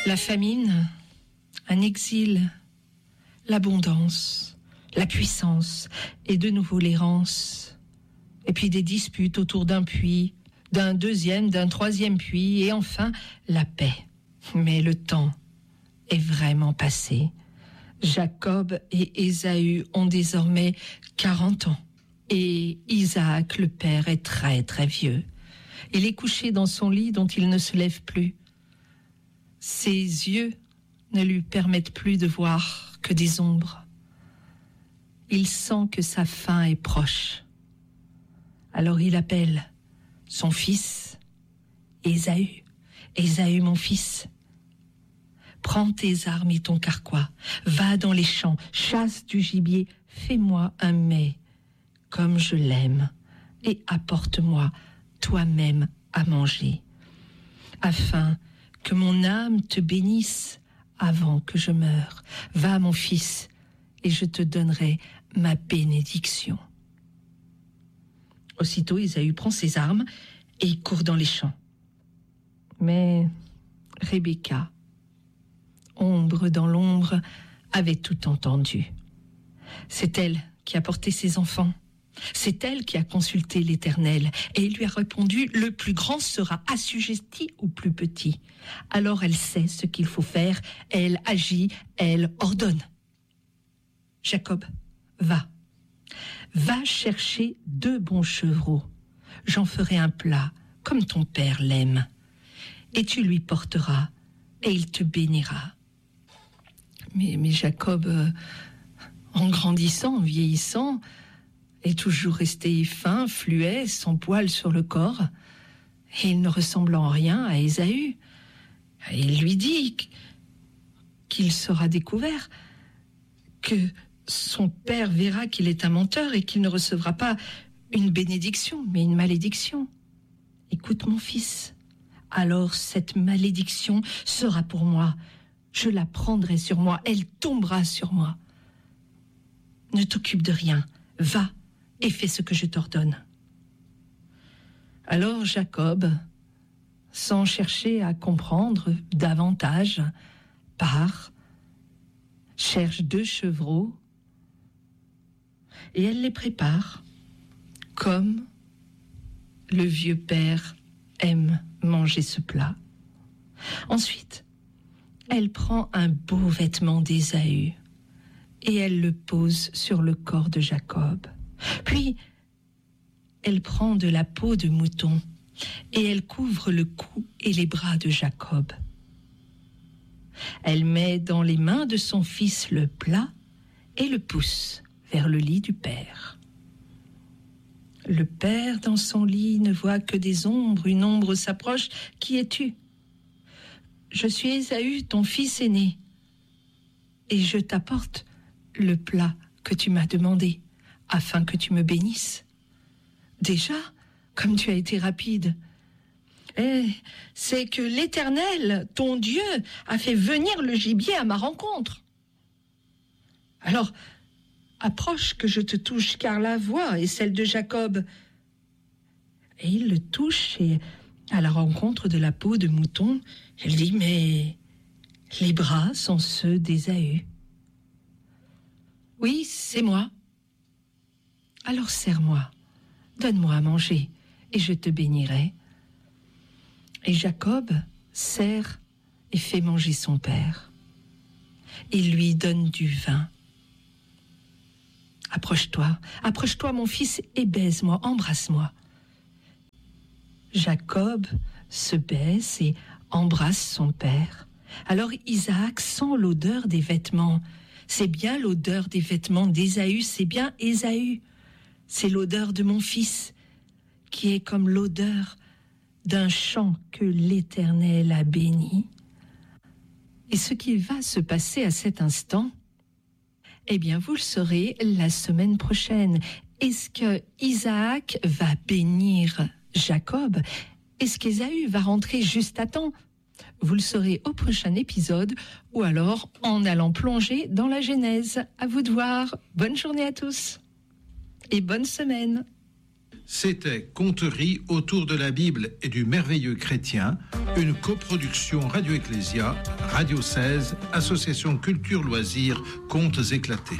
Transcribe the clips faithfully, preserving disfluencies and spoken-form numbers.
La famine, un exil, l'abondance, la puissance, et de nouveau l'errance. Et puis des disputes autour d'un puits, d'un deuxième, d'un troisième puits, et enfin la paix. Mais le temps est vraiment passé. Jacob et Ésaü ont désormais quarante ans. Et Isaac, le père, est très très vieux. Il est couché dans son lit dont il ne se lève plus. Ses yeux ne lui permettent plus de voir que des ombres. Il sent que sa fin est proche. Alors il appelle son fils, Ésaü. Ésaü, mon fils, prends tes armes et ton carquois, va dans les champs, chasse du gibier, fais-moi un mets comme je l'aime, et apporte-moi toi-même à manger, afin que mon âme te bénisse avant que je meure. Va, mon fils, et je te donnerai ma bénédiction. Aussitôt, Ésaü prend ses armes et il court dans les champs. Mais Rebecca, ombre dans l'ombre, avait tout entendu. C'est elle qui a porté ses enfants. C'est elle qui a consulté l'Éternel et il lui a répondu « Le plus grand sera assujetti au plus petit ». Alors elle sait ce qu'il faut faire, elle agit, elle ordonne. Jacob, va. Va chercher deux bons chevreaux. J'en ferai un plat, comme ton père l'aime. Et tu lui porteras, et il te bénira. Mais, mais Jacob, euh, en grandissant, en vieillissant, est toujours resté fin, fluet, sans poil sur le corps, et il ne ressemble en rien à Ésaü. Et il lui dit qu'il sera découvert, que son père verra qu'il est un menteur et qu'il ne recevra pas une bénédiction, mais une malédiction. Écoute, mon fils, alors cette malédiction sera pour moi. Je la prendrai sur moi, elle tombera sur moi. Ne t'occupe de rien, va et fais ce que je t'ordonne. Alors Jacob, sans chercher à comprendre davantage, part, cherche deux chevreaux, et elle les prépare comme le vieux père aime manger ce plat. Ensuite, elle prend un beau vêtement d'Ésaü et elle le pose sur le corps de Jacob. Puis, elle prend de la peau de mouton et elle couvre le cou et les bras de Jacob. Elle met dans les mains de son fils le plat et le pousse vers le lit du père. Le père, dans son lit, ne voit que des ombres. Une ombre s'approche. Qui es-tu ? Je suis Ésaü, ton fils aîné, et je t'apporte le plat que tu m'as demandé, afin que tu me bénisses. Déjà, comme tu as été rapide. Eh, c'est que l'Éternel, ton Dieu, a fait venir le gibier à ma rencontre. Alors, approche que je te touche, car la voix est celle de Jacob. Et il le touche, et à la rencontre de la peau de mouton, elle dit, mais les bras sont ceux d'Ésaü. Oui, c'est moi. Alors serre-moi, donne-moi à manger, et je te bénirai. Et Jacob serre et fait manger son père. Il lui donne du vin. Approche-toi, approche-toi mon fils et baise-moi, embrasse-moi. Jacob se baisse et embrasse son père. Alors Isaac sent l'odeur des vêtements. C'est bien l'odeur des vêtements d'Ésaü, c'est bien Ésaü. C'est l'odeur de mon fils, qui est comme l'odeur d'un champ que l'Éternel a béni. Et ce qui va se passer à cet instant, eh bien, vous le saurez la semaine prochaine. Est-ce que Isaac va bénir Jacob ? Est-ce qu'Ésaü va rentrer juste à temps ? Vous le saurez au prochain épisode ou alors en allant plonger dans la Genèse. À vous de voir. Bonne journée à tous et bonne semaine. C'était Conteries autour de la Bible et du merveilleux chrétien, une coproduction Radio Ecclésia, Radio seize, Association Culture Loisirs, Contes éclatés.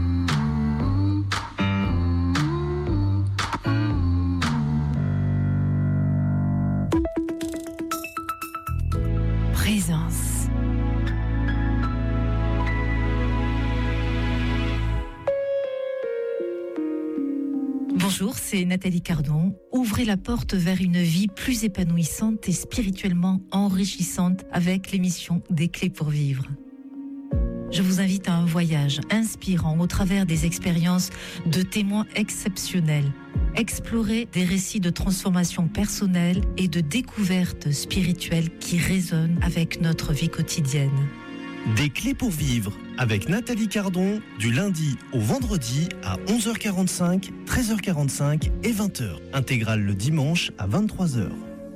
Présence. Bonjour, c'est Nathalie Cardon. Ouvrez la porte vers une vie plus épanouissante et spirituellement enrichissante avec l'émission Des clés pour vivre. Je vous invite à un voyage inspirant au travers des expériences de témoins exceptionnels. Explorer des récits de transformation personnelle et de découverte spirituelle qui résonnent avec notre vie quotidienne. Des clés pour vivre avec Nathalie Cardon du lundi au vendredi à onze heures quarante-cinq, treize heures quarante-cinq et vingt heures. Intégrale le dimanche à vingt-trois heures.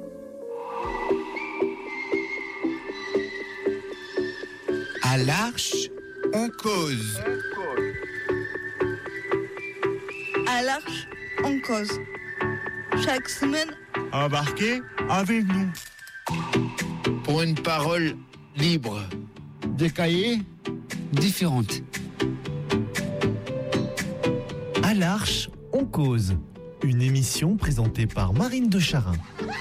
À l'Arche, on cause. À l'Arche, on cause. Chaque semaine, Embarquez avec nous. Pour une parole libre. Des cahiers différentes. À l'Arche, on cause. Une émission présentée par Marine de Charin.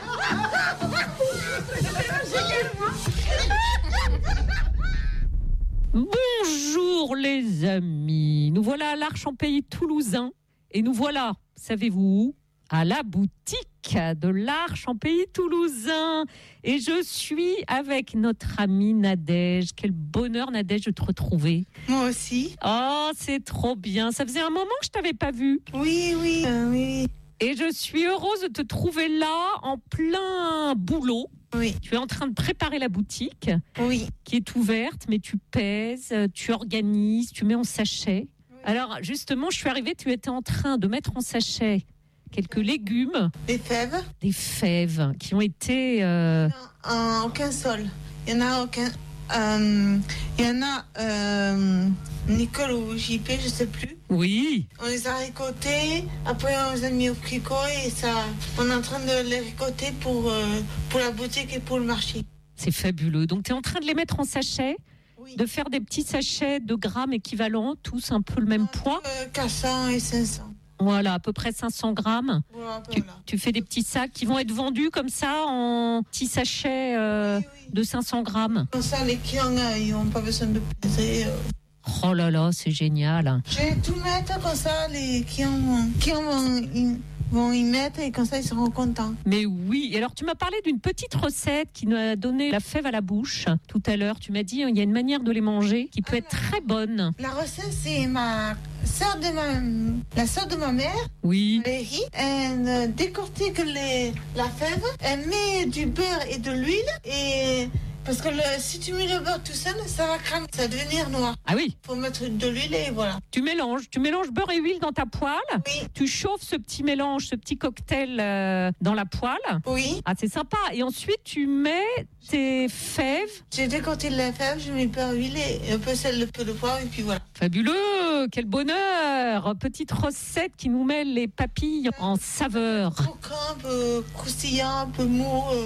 Bonjour les amis, nous voilà à l'Arche en pays toulousain et nous voilà, savez-vous où ? À la boutique de l'Arche en pays toulousain. Et je suis avec notre amie Nadège. Quel bonheur Nadège de te retrouver. moi aussi. Oh, c'est trop bien. Ça faisait un moment que je t'avais pas vue. Oui, oui, euh, oui, Et je suis heureuse de te trouver là, en plein boulot. oui, Tu es en train de préparer la boutique oui. qui est ouverte, mais tu pèses, tu organises, tu mets en sachet. Alors justement, je suis arrivée, tu étais en train de mettre en sachet quelques légumes, Les fèves, des fèves qui ont été... euh, en aucun sol. Il y en a aucun. euh, Il y en a euh, Nicole ou J P, je sais plus. Oui, On les a récoltés, après on les a mis au fricot et ça, on est en train de les récolter pour, euh, pour la boutique et pour le marché. c'est fabuleux. Donc tu es en train de les mettre en sachet, Oui. de faire des petits sachets de grammes équivalents, tous un peu le même poids. Euh, quatre cents et cinq cents. Voilà, à peu près cinq cents grammes. Voilà, Tu, voilà. tu fais des petits sacs qui vont être vendus comme ça en petits sachets euh, Oui, oui. de cinq cents grammes. Comme ça, les clients, euh, ils n'ont pas besoin de peser. euh. Oh là là, c'est génial. Je vais tout mettre comme ça, les clients, vont- clients vont, y, vont y mettre et comme ça, ils seront contents. Mais oui, et alors tu m'as parlé d'une petite recette qui nous a donné la fève à la bouche tout à l'heure. Tu m'as dit il y a une manière de les manger qui peut être très bonne. La recette, c'est ma sœur de ma, la sœur de ma mère, Oui, Valérie. Elle euh, décortique les, la fève, elle met du beurre et de l'huile et parce que le, si tu mets le beurre tout seul, ça va cramer, ça va devenir noir. ah oui, Faut mettre de l'huile et voilà. tu mélanges, tu mélanges beurre et huile dans ta poêle. Oui, Tu chauffes ce petit mélange, ce petit cocktail euh, dans la poêle. oui. Ah, c'est sympa. Et ensuite, tu mets tes fèves. J'ai décorté la fève, je mets beurre, huile et un peu sel, un peu de poivre et puis voilà. Fabuleux, quel bonheur. Petite recette qui nous met les papilles en saveur. Croquant, un peu croustillant, un peu mou. euh.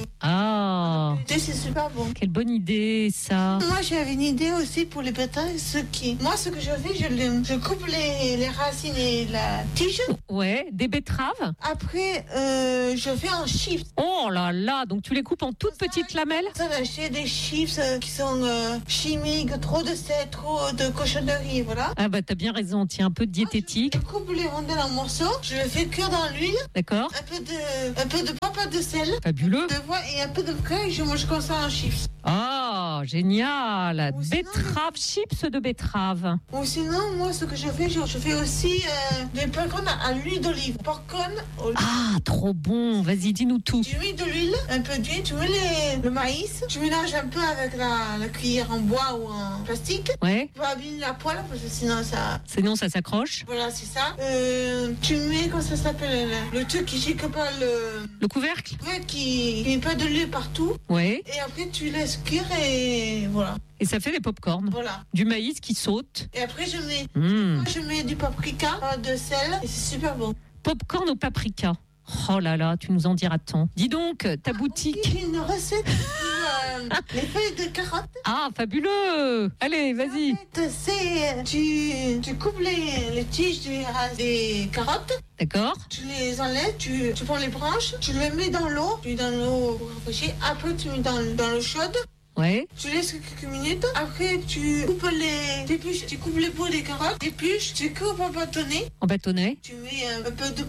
Ah, C'est super bon. quelle bonne idée ça. Moi, j'avais une idée aussi pour les betteraves. Ce qui... Moi, ce que je fais, je, les- je coupe les, les racines et la tige. Ouais, des betteraves. Après, euh, je fais un chips. Oh là là, donc tu les coupes en toutes petites lamelles. Ça, j'ai acheté des chips euh, qui sont euh, chimiques, trop de sel, trop de cochonneries, voilà. Ah bah t'as bien raison, tiens, un peu de diététique, Je coupe les rondelles en morceaux, je les fais cuire dans l'huile, d'accord. un peu de, un peu de papa de sel, Fabuleux. de voix et un peu de beurre et je mange comme ça en chips. Ah, génial. Ou sinon, Betterave, chips de betterave. Ou sinon, moi, ce que je fais, je, je fais aussi euh, des popcorn à l'huile d'olive. Popcorn au Ah, trop bon. Vas-y, dis-nous tout. Tu mets de l'huile, un peu d'huile, tu mets les- le maïs, tu mélanges un peu avec la, la cuillère en bois ou en plastique. Ouais, Tu vas abîmer la poêle parce que sinon ça... sinon ça s'accroche. Voilà, c'est ça. Euh, tu mets, comment ça s'appelle, le, le truc qui gicle pas le... Le couvercle. Ouais, qui qui met pas de l'huile partout. Ouais, Et après, tu laisses cuire et voilà. et ça fait des pop-corn. Voilà. Du maïs qui saute. Et après, je mets, Mmh. moi, je mets du paprika, euh, de sel et c'est super bon. Pop-corn au paprika. Oh là là, tu nous en diras tant. Dis donc, ta boutique... J'ai une recette pour euh, les feuilles de carottes. Ah, fabuleux. Allez, vas-y. En fait, c'est... Tu, tu coupes les, les tiges des, des carottes. D'accord. Tu les enlèves, tu, tu prends les branches, tu les mets dans l'eau, tu mets dans l'eau pour rafraîchir. Après, tu mets dans, dans l'eau chaude. Ouais. Tu laisses quelques minutes. Après, tu coupes les épluches, tu coupes les peaux des carottes, épluches, tu coupes en bâtonnet. En bâtonnet. Tu mets un peu de,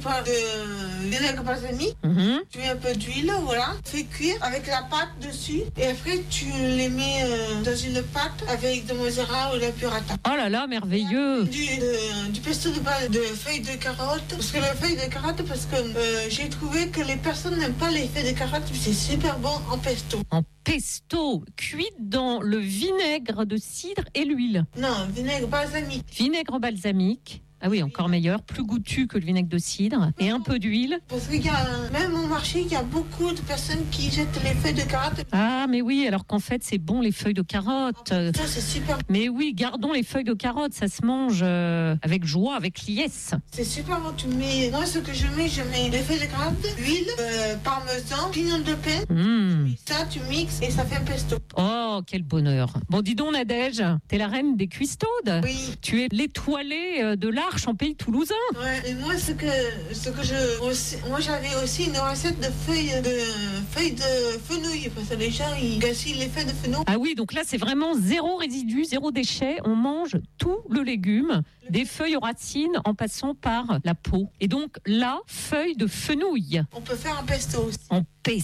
de vinaigre balsamique. Mm-hmm. Tu mets un peu d'huile, voilà. Fais cuire avec la pâte dessus. Et après, tu les mets euh, dans une pâte avec de mozzarella ou de la burrata. Oh là là, merveilleux. Du, de, du pesto de, base, de feuilles de carottes. Parce que les feuilles de carottes, parce que euh, j'ai trouvé que les personnes n'aiment pas les feuilles de carottes. C'est super bon en pesto. En pesto, cuite dans le vinaigre de cidre et l'huile. Non, vinaigre balsamique. Vinaigre balsamique. Ah oui, encore meilleur, plus goûtu que le vinaigre de cidre. Et un peu d'huile. Parce qu'il y a, même au marché, il y a beaucoup de personnes qui jettent les feuilles de carottes. Ah, mais oui, alors qu'en fait, c'est bon les feuilles de carottes. Ça, c'est super. Mais oui, gardons les feuilles de carottes, ça se mange euh, avec joie, avec liesse. C'est super bon, tu mets... Moi, ce que je mets, je mets les feuilles de carottes, huile, euh, parmesan, pignon de pain. Mmh. Ça, tu mixes et ça fait un pesto. Oh, quel bonheur. Bon, dis donc, Nadège, t'es la reine des cuistaudes. Oui. Tu es l'étoilée de l'Arche en pays toulousain. Ouais, et moi, ce que, ce que je... Aussi, moi, j'avais aussi une recette de feuilles de, feuilles de fenouil. Parce que les gens, ils gaspillent les feuilles de fenouil. Ah oui, donc là, c'est vraiment zéro résidu, zéro déchet. On mange tout le légume, des feuilles aux racines en passant par la peau. Et donc là, feuilles de fenouil. On peut faire un pesto aussi. En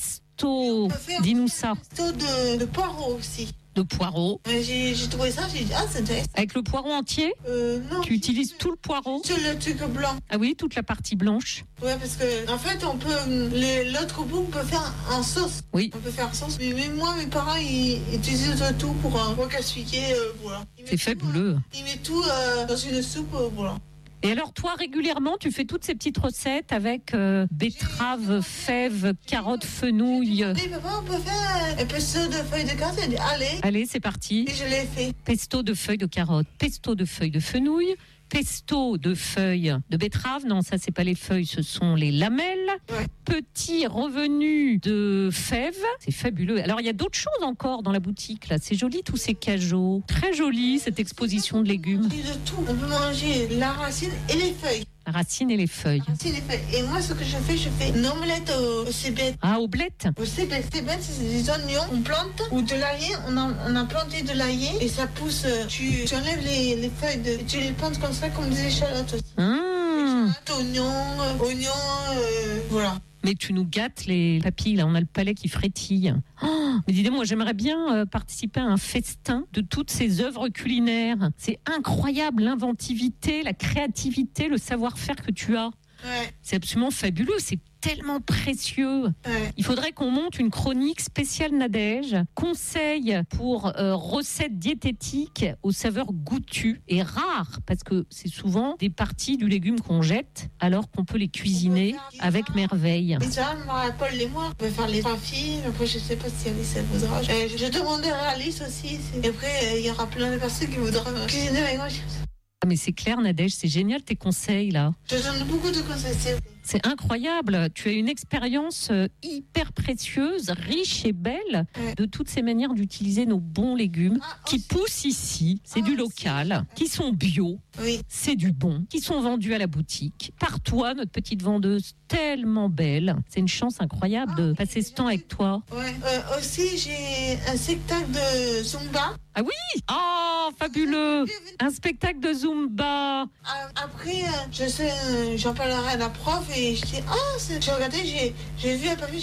pesto. Dis-nous ça. Un pesto de, de poireaux aussi. De poireaux. J'ai, j'ai trouvé ça, j'ai dit, ah, c'est intéressant. Avec le poireau entier? Euh, non. Tu utilises tout le poireau? Sur le truc blanc. Ah oui, toute la partie blanche. Ouais, parce que, en fait, on peut, les, l'autre bout, on peut faire en sauce. Oui. On peut faire en sauce. Mais, mais moi, mes parents, ils, ils utilisent tout pour un recasse-piquer, euh, voilà. C'est fabuleux. Tout, euh, ils mettent tout euh, dans une soupe, euh, voilà. Et alors, toi, régulièrement, tu fais toutes ces petites recettes avec euh, betteraves, fèves, carottes, fenouil. Oui, papa, on peut faire un pesto de feuilles de carottes. Elle dit, allez. Allez, c'est parti. Et je l'ai fait. Pesto de feuilles de carottes, pesto de feuilles de fenouil, pesto de feuilles de betterave. Non, ça, c'est pas les feuilles, ce sont les lamelles. Ouais. Petit revenu de fèves. C'est fabuleux. Alors, il y a d'autres choses encore dans la boutique, là. C'est joli, tous ces cajots. Très joli, cette exposition de légumes. Et de tout. On peut manger la racine et les feuilles. La racine et les feuilles. C'est les feuilles. Et moi, ce que je fais, je fais une omelette au, au cébette. Ah, aux blettes. Au cébette, cébette, c'est des oignons, on plante, ou de l'ail, on a, on a planté de l'ail, et ça pousse, tu, tu enlèves les, les feuilles, de, et tu les plantes comme ça, comme des échalotes aussi. Mmh. Échalotes, oignons, euh, oignons, euh, voilà. Mais tu nous gâtes les papilles, là, on a le palais qui frétille. Oh, mais dis-moi, moi j'aimerais bien euh, participer à un festin de toutes ces œuvres culinaires. C'est incroyable l'inventivité, la créativité, le savoir-faire que tu as. Ouais. C'est absolument fabuleux, c'est tellement précieux. Ouais. Il faudrait qu'on monte une chronique spéciale Nadège, conseils pour euh, recettes diététiques aux saveurs goûtues et rares, parce que c'est souvent des parties du légume qu'on jette alors qu'on peut les cuisiner avec merveille. Et ça, Paul et moi, on peut faire les trois filles. Après, je sais pas si Alice elle voudra. Euh, je demanderai à Alice aussi. Et après, il y aura plein de personnes qui voudront cuisiner avec moi. Ah mais c'est clair Nadège, c'est génial tes conseils là. Je donne beaucoup de conseils. C'est incroyable, tu as une expérience hyper précieuse, riche et belle ouais. de toutes ces manières d'utiliser nos bons légumes ah, qui aussi. poussent ici, c'est ah, du local, aussi. Qui sont bio, oui. C'est du bon, qui sont vendus à la boutique. Par toi, notre petite vendeuse tellement belle, c'est une chance incroyable ah, de passer ce temps avec toi. Ouais. Euh, aussi, j'ai un spectacle de Zumba. Ah oui, oh fabuleux, un spectacle de Zumba. Après, je sais, j'en parlerai à la prof et je dis, ah, oh, j'ai regardé, j'ai, j'ai vu un papier.